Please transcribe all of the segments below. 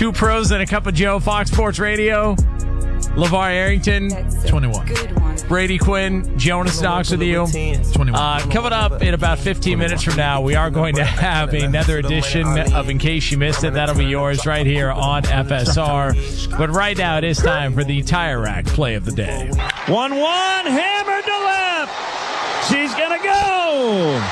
Two pros and a cup of Joe, Fox Sports Radio. LeVar Arrington, 21. Brady Quinn, Jonas Knox with you. 21. Coming up in about 15 minutes from now, we are going to have another edition of In Case You Missed It. That'll be yours right here on FSR. But right now, it is time for the Tire Rack play of the day. 1-1, hammered to left. She's going to go.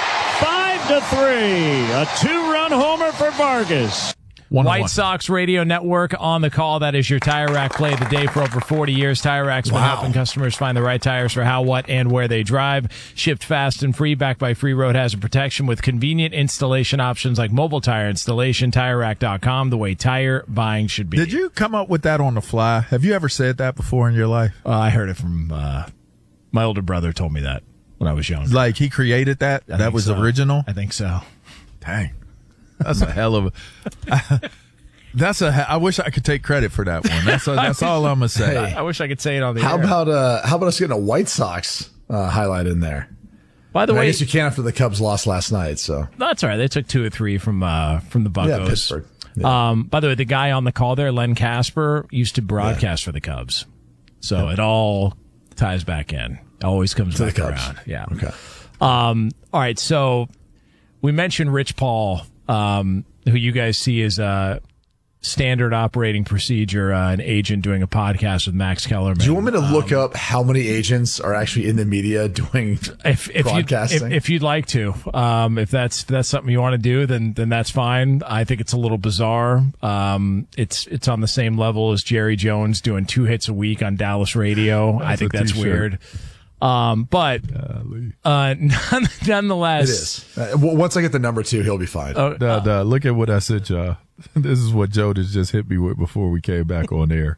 5-3. A two-run homer for Vargas. White Sox Radio Network on the call. That is your Tire Rack play of the day for over 40 years. Tire Rack's been helping customers find the right tires for how, what, and where they drive. Shipped fast and free, backed by free road hazard protection with convenient installation options like mobile tire installation. TireRack.com, the way tire buying should be. Did you come up with that on the fly? Have you ever said that before in your life? I heard it from my older brother told me that when I was young. Like he created that? That was original? I think so. Dang. That's a hell of a. I wish I could take credit for that one. That's all I'm gonna say. I wish I could say it on the How air. about us getting a White Sox highlight in there? By the way, I guess you can't after the Cubs lost last night. So that's all right. They took 2 or 3 from the Buccos. Yeah, Pittsburgh. Yeah. By the way, the guy on the call there, Len Casper, used to broadcast for the Cubs, so it all ties back in. It always comes To the back Cubs. around. Yeah. Okay. All right. So we mentioned Rich Paul, who you guys see as a standard operating procedure, an agent doing a podcast with Max Kellerman. Do you want me to look up how many agents are actually in the media doing broadcasting? If you'd like to, if that's something you want to do, then that's fine. I think it's a little bizarre. It's on the same level as Jerry Jones doing 2 hits a week on Dallas radio. I think that's weird. But nonetheless, it is. Once I get the number 2, he'll be fine. Look at what I said, y'all. This is what Joe just hit me with before we came back on air.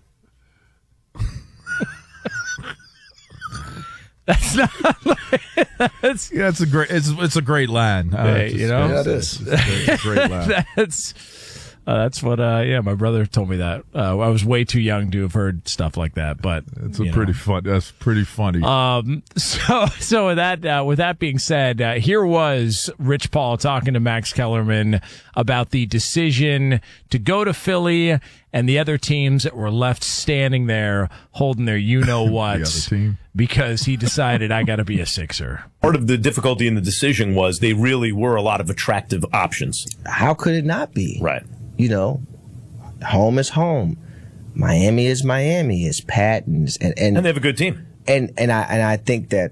That's not. It's a great line. Hey, you know, yeah, it is. It's a great line. That's what. My brother told me that. I was way too young to have heard stuff like that, but It's pretty fun. That's pretty funny. So with that being said, here was Rich Paul talking to Max Kellerman about the decision to go to Philly and the other teams that were left standing there holding their you-know-whats because he decided, I got to be a Sixer. Part of the difficulty in the decision was they really were a lot of attractive options. How could it not be? Right. You know, home is home. Miami is Miami. It's Patton's. And they have a good team. And I think that,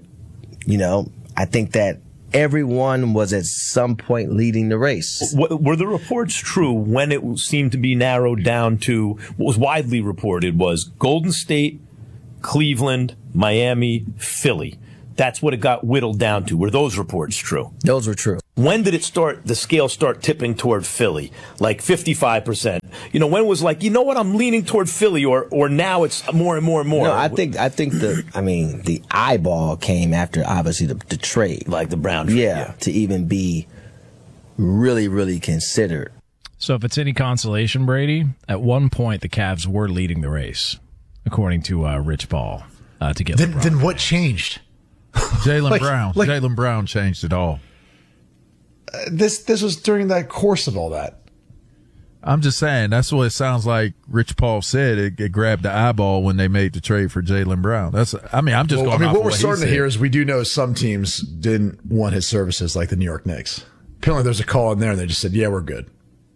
everyone was at some point leading the race. Were the reports true when it seemed to be narrowed down to what was widely reported was Golden State, Cleveland, Miami, Philly? That's what it got whittled down to. Were those reports true? Those were true. When did the scale start tipping toward Philly? Like 55%? When was like, you know what, I'm leaning toward Philly, or now it's more and more and more? No, I think the eyeball came after obviously the trade. Like the Brown trade. Yeah, to even be really, really considered. So if it's any consolation, Brady, at one point the Cavs were leading the race, according to Rich Paul, to get LeBron. Then what changed? Jaylen Brown. Jaylen Brown changed it all. This was during that course of all that. I'm just saying, that's what it sounds like Rich Paul said. It grabbed the eyeball when they made the trade for Jaylen Brown. What we're starting to hear is we do know some teams didn't want his services, like the New York Knicks. Apparently there's a call in there and they just said, yeah, we're good.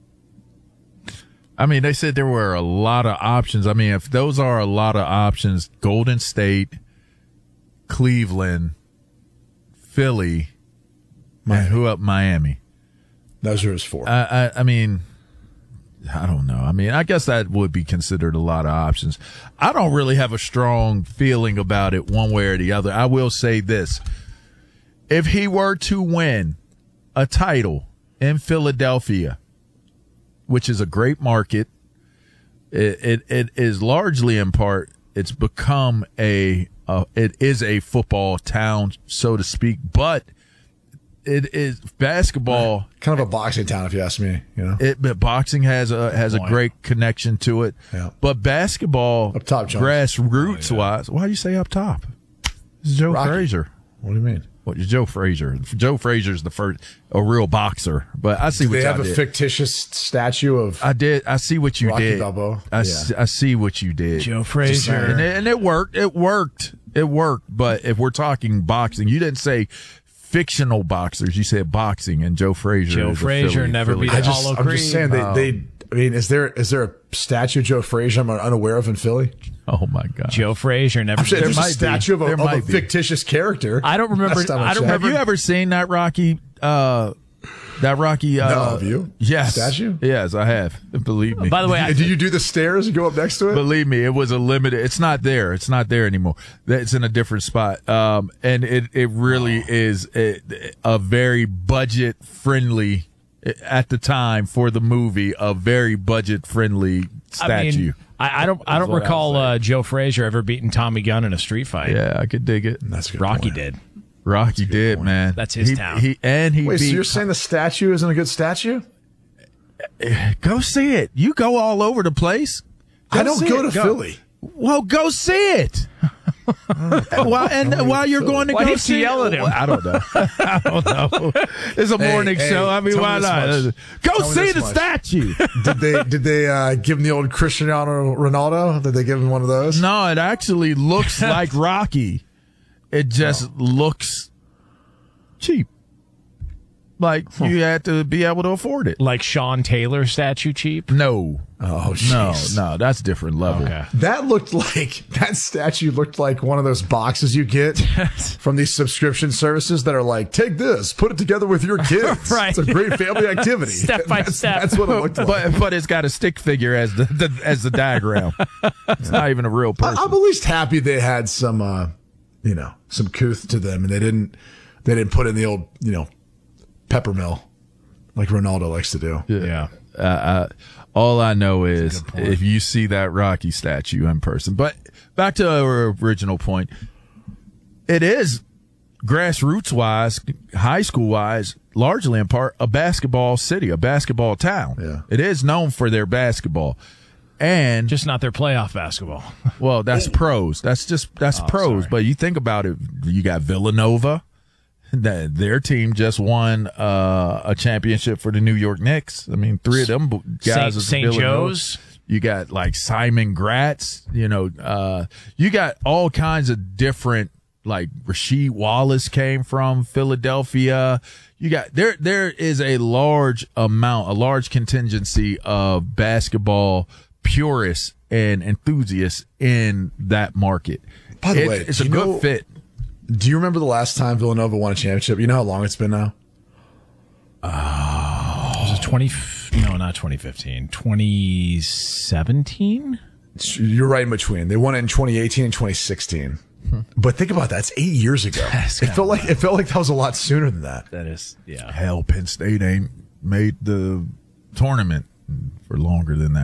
I mean, they said there were a lot of options. I mean, if those are a lot of options, Golden State, Cleveland, Philly, Miami. Those are his 4. I mean, I don't know. I mean, I guess that would be considered a lot of options. I don't really have a strong feeling about it one way or the other. I will say this. If he were to win a title in Philadelphia, which is a great market, it is largely in part, it's become it is a football town, so to speak, but it is basketball. Kind of a boxing town, if you ask me. But boxing has a great connection to it. Yeah. But basketball, up top, Jones. grassroots wise, why do you say up top? This is Joe Rocky. Frazier. What do you mean? Joe Frazier. Joe Frazier's the first a real boxer, but I see what they y'all have a did. fictitious statue of. I did. I see what you Rocky did. Balboa. I see what you did. Joe Frazier. And it worked. It worked. But if we're talking boxing, you didn't say fictional boxers. You said boxing, and Joe Frazier. Joe Frazier never beat Apollo Creed. I'm just saying they. I mean, is there a statue of Joe Frazier I'm unaware of in Philly? Oh my God, Joe Frazier never. There's a might statue be. of a fictitious character. I don't remember. Have you ever seen that Rocky? No, have you? Yes. Statue? Yes, I have. Believe me. By the way, Did you do the stairs and go up next to it? Believe me, it was a limited. It's not there. It's not there anymore. It's in a different spot. And it really is a very budget friendly at the time for the movie, a very budget friendly statue. I don't recall Joe Frazier ever beating Tommy Gunn in a street fight. Yeah, I could dig it. That's a good Rocky point. did. Rocky did, man. That's his town. Wait, so you're saying the statue isn't a good statue? Go see it. You go all over the place. I don't go to Philly. Well, go see it. While you're going to Why go did see you yell at him? I don't know. I don't know. It's a morning show. I mean, tell me why this not? much. Go Tell me see this the much. statue. Did they give him the old Cristiano Ronaldo? Did they give him one of those? No, it actually looks like Rocky. It just looks cheap. Like you had to be able to afford it. Like Sean Taylor statue cheap. No. Oh, jeez. No, that's different level. Okay. That statue looked like one of those boxes you get from these subscription services that are like, take this, put it together with your kids. Right. It's a great family activity. Step by step. That's what it looked like. But it's got a stick figure as the diagram. It's not even a real person. I'm at least happy they had some, some couth to them, and they didn't put in the old, pepper mill like Ronaldo likes to do. Yeah. All I know is if you see that Rocky statue in person. But back to our original point, it is grassroots wise, high school wise, largely in part a basketball city, a basketball town. Yeah. It is known for their basketball. And Just not their playoff basketball. well, that's pros. That's pros. Sorry. But you think about it, you got Villanova. Their team just won a championship for the New York Knicks. I mean, three of them guys. St. Joe's. You got like Simon Gratz. You got all kinds of different. Like Rasheed Wallace came from Philadelphia. You got there is a large contingency of basketball purists and enthusiasts in that market. By the way, it's a good fit. Do you remember the last time Villanova won a championship? You know how long it's been now? Was it not 2015. 2017? You're right in between. They won it in 2018 and 2016. But think about that. It's 8 years ago. It felt like that was a lot sooner than that. That is, yeah. Hell, Penn State ain't made the tournament for longer than that.